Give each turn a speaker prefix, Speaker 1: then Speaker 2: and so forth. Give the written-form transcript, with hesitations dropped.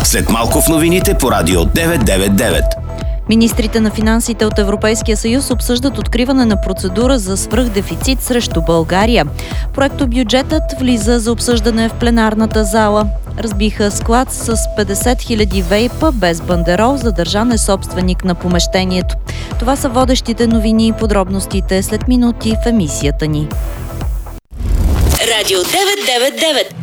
Speaker 1: След малко в новините по Радио 999.
Speaker 2: Министрите на финансите от Европейския съюз обсъждат откриване на процедура за свръхдефицит срещу България. Проектобюджетът влиза за обсъждане в пленарната зала. Разбиха склад с 50 000 вейпа без бандерол, задържан е собственик на помещението. Това са водещите новини и подробностите след минути в емисията ни.
Speaker 3: Радио 999.